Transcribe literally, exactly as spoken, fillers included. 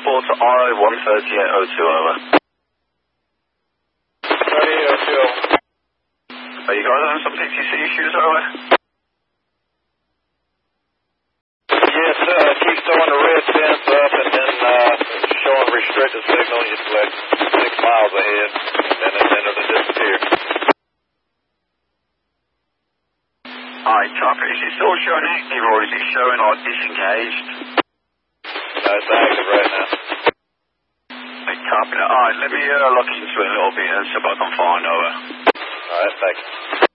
report to I one thirty-eight oh two, over. thirty-eight oh two, over. Are you guys on some P T C issues, over? Yes, uh, keep throwing the red fence up and then uh, showing restricted signal. It's like six miles ahead, and then, and then it'll disappear. Alright, copy. Is it still showing active or is it showing like disengaged? No, it's active right now. Hey, copy. Alright, let me uh, look into it a little bit and see if I can find over. Alright, thank you.